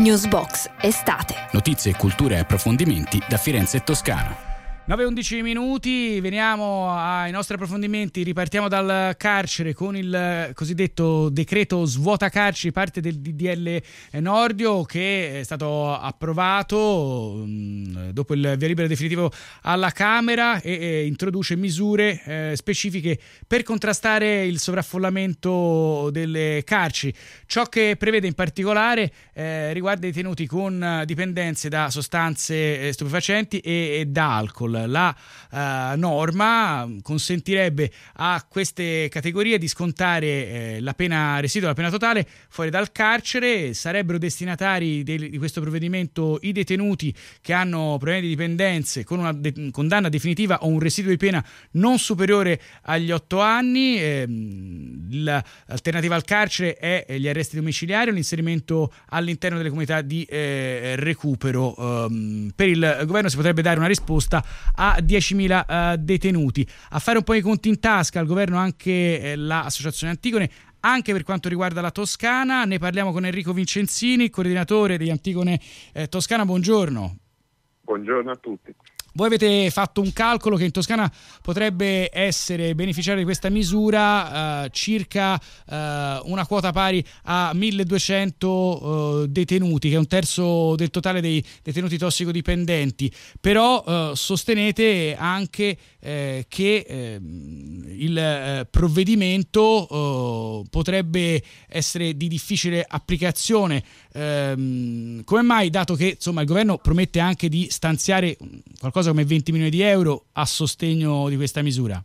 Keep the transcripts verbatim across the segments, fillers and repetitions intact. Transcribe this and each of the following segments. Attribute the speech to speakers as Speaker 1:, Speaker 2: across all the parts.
Speaker 1: Newsbox estate.
Speaker 2: Notizie, cultura e approfondimenti da Firenze e Toscana.
Speaker 3: nove e undici minuti, veniamo ai nostri approfondimenti. Ripartiamo dal carcere con il cosiddetto decreto svuota carceri, parte del D D L Nordio, che è stato approvato mh, dopo il via libera definitivo alla Camera e, e introduce misure eh, specifiche per contrastare il sovraffollamento delle carceri. Ciò che prevede in particolare eh, riguarda i detenuti con dipendenze da sostanze eh, stupefacenti e, e da alcol. La uh, norma consentirebbe a queste categorie di scontare eh, la pena residua, la pena totale, fuori dal carcere. Sarebbero destinatari di, di questo provvedimento i detenuti che hanno problemi di dipendenze con una de- condanna definitiva o un residuo di pena non superiore agli otto anni. Eh, l'alternativa al carcere è gli arresti domiciliari o l'inserimento all'interno delle comunità di eh, recupero. Um, per il governo si potrebbe dare una risposta a diecimila uh, detenuti. A fare un po' i conti in tasca al governo anche eh, l'associazione Antigone, anche per quanto riguarda la Toscana. Ne parliamo con Enrico Vincenzini, coordinatore di Antigone eh, Toscana. Buongiorno.
Speaker 4: Buongiorno a tutti.
Speaker 3: Voi avete fatto un calcolo che in Toscana potrebbe essere beneficiario di questa misura eh, circa eh, una quota pari a milleduecento eh, detenuti, che è un terzo del totale dei detenuti tossicodipendenti. Però eh, sostenete anche eh, che eh, il eh, provvedimento eh, potrebbe essere di difficile applicazione. Eh, come mai, dato che insomma il governo promette anche di stanziare qualcosa come venti milioni di euro a sostegno di questa misura?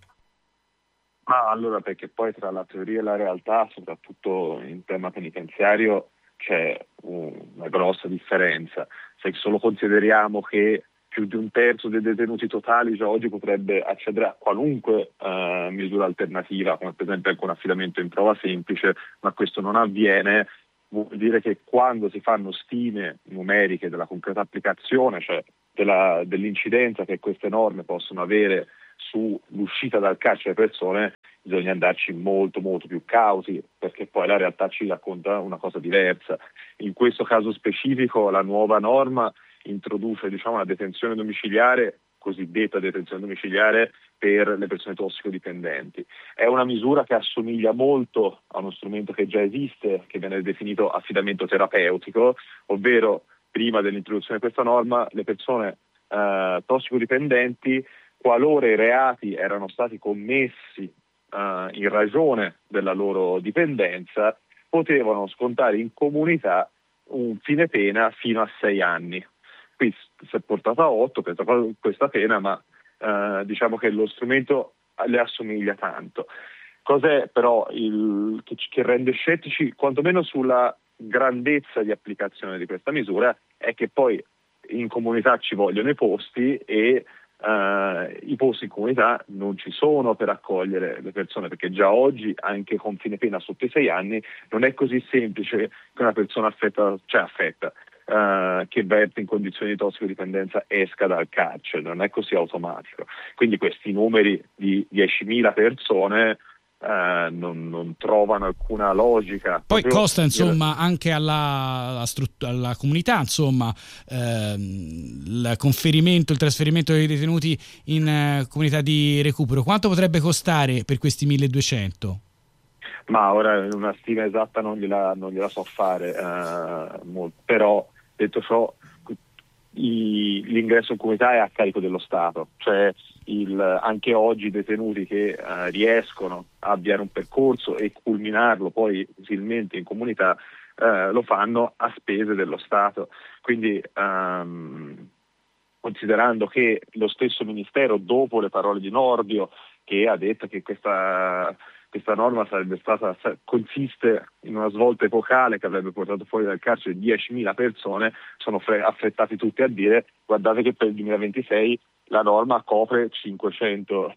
Speaker 4: Ma allora, perché poi tra la teoria e la realtà, soprattutto in tema penitenziario, c'è una grossa differenza. Se solo consideriamo che più di un terzo dei detenuti totali già oggi potrebbe accedere a qualunque uh, misura alternativa, come per esempio anche un affidamento in prova semplice, ma questo non avviene, vuol dire che quando si fanno stime numeriche della concreta applicazione, cioè della, dell'incidenza che queste norme possono avere sull'uscita dal carcere delle persone, bisogna andarci molto molto più cauti, perché poi la realtà ci racconta una cosa diversa. In questo caso specifico la nuova norma introduce, diciamo, la detenzione domiciliare, cosiddetta detenzione domiciliare, per le persone tossicodipendenti. È una misura che assomiglia molto a uno strumento che già esiste, che viene definito affidamento terapeutico, ovvero prima dell'introduzione di questa norma le persone eh, tossicodipendenti, qualora i reati erano stati commessi eh, in ragione della loro dipendenza, potevano scontare in comunità un fine pena fino a sei anni. Qui si è portata a otto questa, questa pena, ma eh, diciamo che lo strumento le assomiglia tanto. Cos'è però il che, che rende scettici, quantomeno sulla grandezza di applicazione di questa misura, è che poi in comunità ci vogliono i posti e eh, i posti in comunità non ci sono per accogliere le persone, perché già oggi anche con fine pena sotto i sei anni non è così semplice che una persona affetta, cioè affetta Uh, che verte in condizioni di tossicodipendenza esca dal carcere, non è così automatico. Quindi questi numeri di diecimila persone uh, non, non trovano alcuna logica.
Speaker 3: Poi
Speaker 4: Proprio
Speaker 3: costa insomma anche alla, alla, strut- alla comunità insomma ehm, il conferimento, il trasferimento dei detenuti in uh, comunità di recupero. Quanto potrebbe costare per questi milleduecento?
Speaker 4: Ma ora una stima esatta non gliela, non gliela so fare, uh, molto, però detto ciò i, l'ingresso in comunità è a carico dello Stato, cioè il, anche oggi i detenuti che uh, riescono a avviare un percorso e culminarlo poi utilmente in comunità uh, lo fanno a spese dello Stato. Quindi um, considerando che lo stesso Ministero, dopo le parole di Nordio, che ha detto che questa Questa norma sarebbe stata, consiste in una svolta epocale che avrebbe portato fuori dal carcere diecimila persone, sono fre- affrettati tutti a dire guardate che per il duemilaventisei la norma copre cinquecento,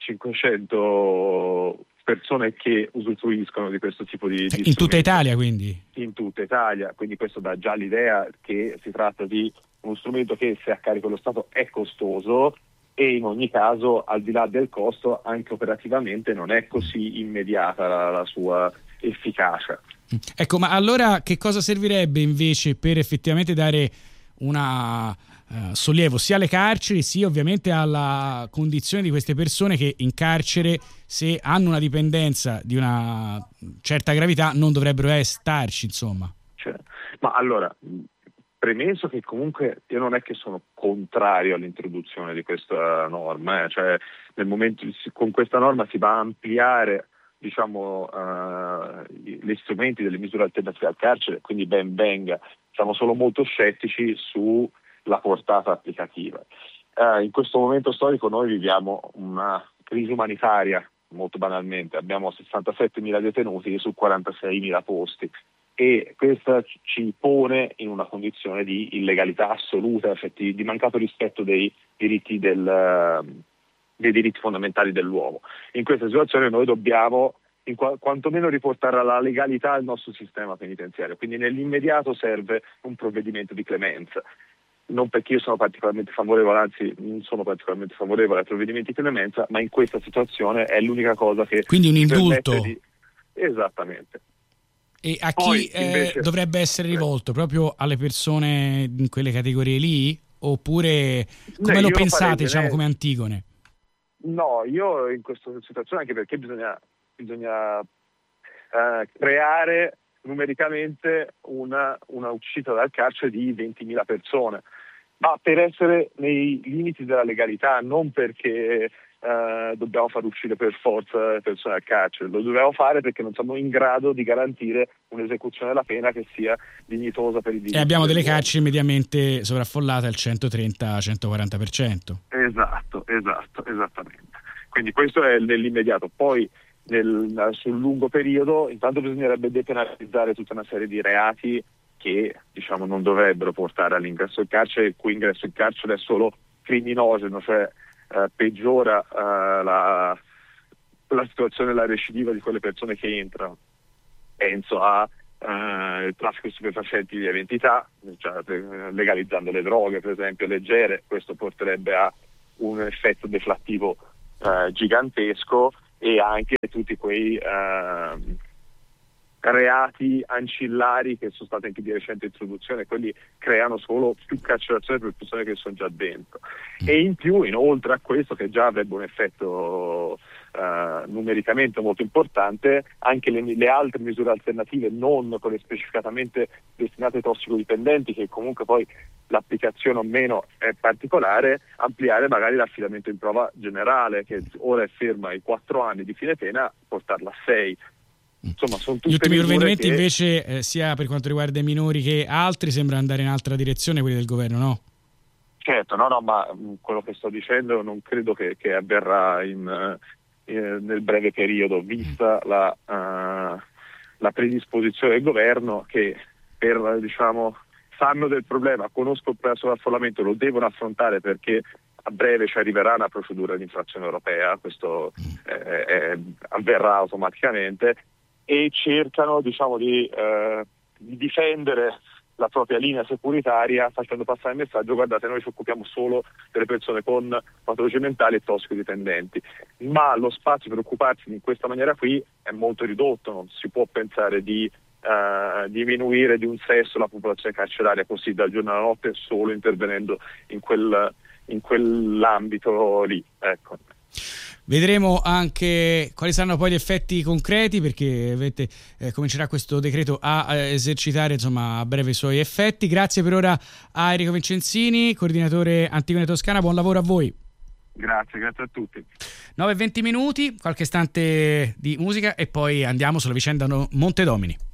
Speaker 4: cinquecento persone che usufruiscono di questo tipo di, di
Speaker 3: in tutta Italia, quindi?
Speaker 4: In tutta Italia, quindi questo dà già l'idea che si tratta di uno strumento che, se a carico dello Stato, è costoso, e in ogni caso, al di là del costo, anche operativamente non è così immediata la, la sua efficacia.
Speaker 3: Ecco, ma allora che cosa servirebbe invece per effettivamente dare una uh, sollievo sia alle carceri, sia ovviamente alla condizione di queste persone che in carcere, se hanno una dipendenza di una certa gravità, non dovrebbero starci, insomma?
Speaker 4: Cioè, ma allora, premesso che comunque io non è che sono contrario all'introduzione di questa norma, eh, cioè nel momento con questa norma si va a ampliare, diciamo, uh, gli strumenti delle misure alternative al carcere, quindi ben venga. Siamo solo molto scettici sulla portata applicativa. Uh, in questo momento storico noi viviamo una crisi umanitaria, molto banalmente. Abbiamo sessantasettemila detenuti su quarantaseimila posti e questa ci pone in una condizione di illegalità assoluta, effetti, di mancato rispetto dei diritti del uh, dei diritti fondamentali dell'uomo. In questa situazione noi dobbiamo in qu- quantomeno riportare alla legalità il nostro sistema penitenziario, quindi nell'immediato serve un provvedimento di clemenza. Non perché io sono particolarmente favorevole, anzi non sono particolarmente favorevole ai provvedimenti di clemenza, ma in questa situazione è l'unica cosa che...
Speaker 3: Quindi un indulto.
Speaker 4: Di... Esattamente.
Speaker 3: E a chi Poi, invece... eh, dovrebbe essere rivolto? Proprio alle persone in quelle categorie lì? Oppure come
Speaker 4: no,
Speaker 3: lo pensate, diciamo,
Speaker 4: ne...
Speaker 3: come Antigone?
Speaker 4: No, io in questa situazione, anche perché bisogna, bisogna eh, creare numericamente una, una uscita dal carcere di ventimila persone, ma per essere nei limiti della legalità, non perché eh, dobbiamo far uscire per forza le persone dal carcere, lo dobbiamo fare perché non siamo in grado di garantire un'esecuzione della pena che sia dignitosa per i diritti.
Speaker 3: E abbiamo delle carceri mediamente sovraffollate al centotrenta centoquaranta per cento.
Speaker 4: Esatto, esatto, esattamente. Quindi questo è nell'immediato. Poi nel, sul lungo periodo intanto bisognerebbe depenalizzare tutta una serie di reati che, diciamo, non dovrebbero portare all'ingresso in carcere, il cui ingresso in carcere è solo criminogeno, cioè eh, peggiora eh, la, la situazione, la recidiva di quelle persone che entrano. Penso a eh, il traffico di stupefacenti di lieve entità, cioè, legalizzando le droghe per esempio leggere, questo porterebbe a un effetto deflattivo eh, gigantesco, e anche tutti quei eh, reati ancillari che sono stati anche di recente introduzione, quelli creano solo più carcerazione per persone che sono già dentro. E in più, inoltre a questo, che già avrebbe un effetto eh, numericamente molto importante, anche le, le altre misure alternative non quelle specificatamente destinate ai tossicodipendenti, che comunque poi l'applicazione o meno è particolare, ampliare magari l'affidamento in prova generale, che ora è ferma ai quattro anni di fine pena, portarla a sei. Insomma, sono tutte
Speaker 3: gli ultimi provvedimenti
Speaker 4: che...
Speaker 3: invece eh, sia per quanto riguarda i minori che altri sembra andare in altra direzione, quelli del governo, no?
Speaker 4: Certo, no, no, ma quello che sto dicendo non credo che, che avverrà in, in, nel breve periodo, vista la, uh, la predisposizione del governo, che per, diciamo, sanno del problema, conosco il sovraffollamento, lo devono affrontare perché a breve ci arriverà una procedura di infrazione europea, questo eh, eh, avverrà automaticamente, e cercano, diciamo, di, eh, di difendere la propria linea securitaria facendo passare il messaggio: guardate, noi ci occupiamo solo delle persone con patologie mentali e tossicodipendenti, ma lo spazio per occuparsi in questa maniera qui è molto ridotto, non si può pensare di Uh, diminuire di un sesto la popolazione carceraria così dal giorno alla notte solo intervenendo in quel in quell'ambito lì, ecco.
Speaker 3: Vedremo anche quali saranno poi gli effetti concreti, perché vedete, eh, comincerà questo decreto a, a esercitare, insomma, a breve i suoi effetti. Grazie per ora a Enrico Vincenzini, coordinatore Antigone Toscana, buon lavoro a voi.
Speaker 4: Grazie, grazie a tutti.
Speaker 3: nove e venti minuti, qualche istante di musica e poi andiamo sulla vicenda Montedomini.